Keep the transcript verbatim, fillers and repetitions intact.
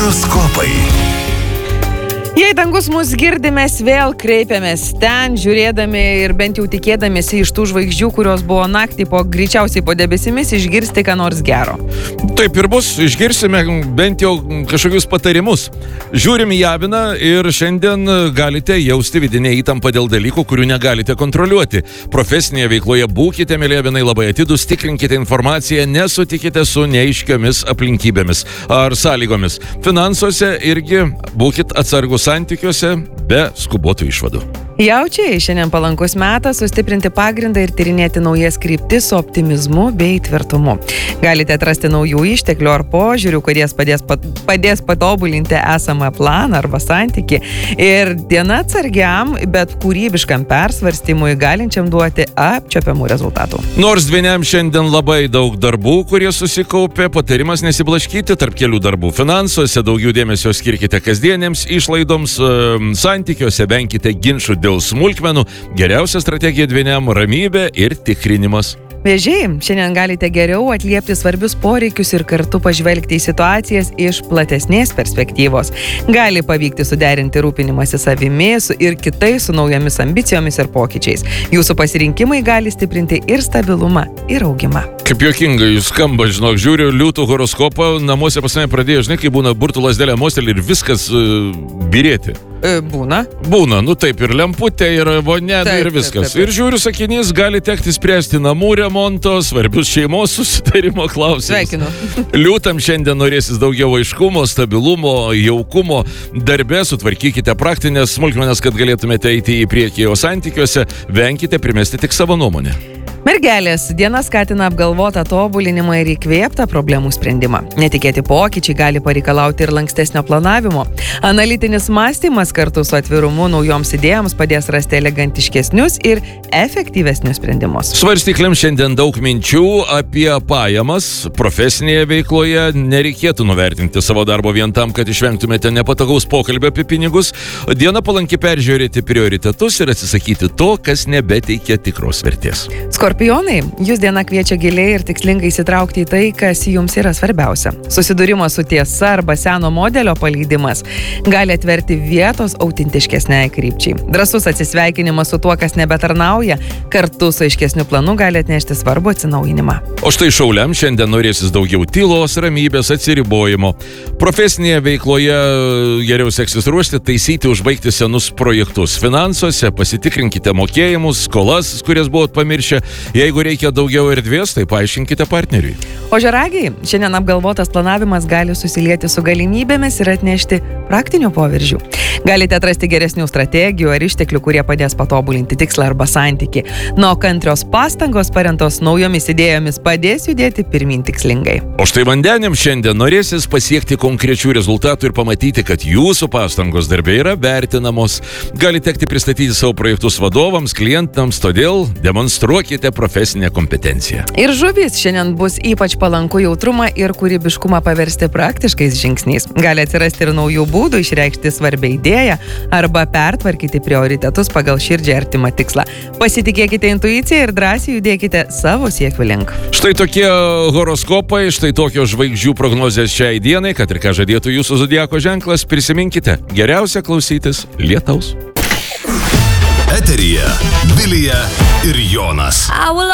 Horoskopai. Jei dangus mus girdi, mes vėl kreipiamės ten, žiūrėdami ir bent jau tikėdamėsi iš tų žvaigždžių, kurios buvo naktį, po greičiausiai po debesimis, išgirsti ką nors gero. Taip ir bus, išgirsime bent jau kažkokius patarimus. Žiūrim į Javiną ir šiandien galite jausti vidinę įtampą dėl dalykų, kurių negalite kontroliuoti. Profesinėje veikloje būkite, mėly Javinai, labai atidūs, tikrinkite informaciją, nesutikite su neaiškiomis aplinkybėmis ar sąlygomis. Finansuose irgi būkit atsargus santykiuose be skubotų išvadų. Jaučiai, šiandien palankus metas sustiprinti pagrindą ir tyrinėti naujas kryptis su optimizmu bei tvirtumu. Galite atrasti naujų išteklių ar požiūrių, kurie padės, padės patobulinti esamą planą arba santykį. Ir diena atsargiam, bet kūrybiškam persvarstymui galinčiam duoti apčiopiamų rezultatų. Nors dvyniam šiandien labai daug darbų, kurie susikaupė, patarimas nesiblaškyti tarp kelių darbų. Finansuose daugiau dėmesio skirkite kasdienėms išlaidoms, santykiuose venkite ginčų dėl smulkmenų. Geriausia strategija dvyniam – ramybė ir tikrinimas. Vėžiai, šiandien galite geriau atliepti svarbius poreikius ir kartu pažvelgti į situacijas iš platesnės perspektyvos. Gali pavykti suderinti rūpinimąsi savimi su ir kitais su naujomis ambicijomis ir pokyčiais. Jūsų pasirinkimai gali stiprinti ir stabilumą, ir augimą. Kaip juokingai jūs skamba, žinok, žiūriu liūtų horoskopą, namuose pas mane pradėjo, žinai, kai būna burtų lazdelė mostelė ir viskas uh, birėti. E, būna? Būna, nu taip, ir lemputė, ir vonė, ir viskas. Taip, taip, taip. Ir žiūriu, sakinys, gali tekti spręsti namų remonto, svarbius šeimos susitarimo klausimus. Sveikinu. Liūtam šiandien norėsis daugiau aiškumo, stabilumo, jaukumo. Darbe sutvarkykite praktinės smulkmenas, kad galėtumėte eiti į priekį, o santykiuose venkite primesti tik savo nuomonę. Mergelės, diena skatina apgalvotą tobulinimą ir įkvėptą problemų sprendimą. Netikėti pokyčiai gali pareikalauti ir lankstesnio planavimo. Analitinis mąstymas kartu su atvirumu naujoms idėjoms padės rasti elegantiškesnius ir efektyvesnius sprendimus. Svarstyklėms šiandien daug minčių apie pajamas. Profesinėje veikloje nereikėtų nuvertinti savo darbo vien tam, kad išvengtumėte nepatogaus pokalbio apie pinigus. Diena palanki peržiūrėti prioritetus ir atsisakyti to, kas nebeteikia tikros vertės. Skorpionai, jūs diena kviečia giliai ir tikslingai įsitraukti į tai, kas jums yra svarbiausia. Susidūrimas su tiesa arba seno modelio paleidimas gali atverti vietos autentiškesniai krypčiai. Drąsus atsisveikinimas su tuo, kas nebetarnauja, kartu su aiškesniu planu gali atnešti svarbų atsinaujinimą. O štai šauliam šiandien norėsis daugiau tylos, ramybės, atsiribojimo. Profesinėje veikloje geriau seksis ruošti, taisyti, užbaigti senus projektus. Finansuose pasitikrinkite mokėjimus, skolas, kurias buvot pamiršę. Jeigu reikia daugiau erdvės, tai paaiškinkite partneriui. Ožiaragiai, šiandien apgalvotas planavimas gali susilieti su galimybėmis ir atnešti praktinių poveržių. Galite atrasti geresnių strategijų ar išteklių, kurie padės patobulinti tikslą arba santykį. Nuo kantrios pastangos paremtos naujomis idėjomis padės judėti pirmyn tikslingai. O štai vandeniam šiandien norėsis pasiekti konkrečių rezultatų ir pamatyti, kad jūsų pastangos darbe yra vertinamos. Gali tekti pristatyti savo projektus vadovams, klientams, todėl demonstruokite profesinę kompetenciją. Ir žuvis šiandien bus ypač palanku jautrumą ir kūrybiškumą paversti praktiškais žingsniais. Gali atsirasti ir naujų būdų išreikšti svarbią idėją arba pertvarkyti prioritetus pagal širdžiai artimą tikslą. Pasitikėkite intuiciją ir drąsiai judėkite savo siekių link. Štai tokie horoskopai, štai tokios žvaigždžių prognozės šiai dienai, kad ir ką žadėtų jūsų zodiako ženklas, prisiminkite, geriausia klausytis lietaus. Eteryje Vilija ir Jonas.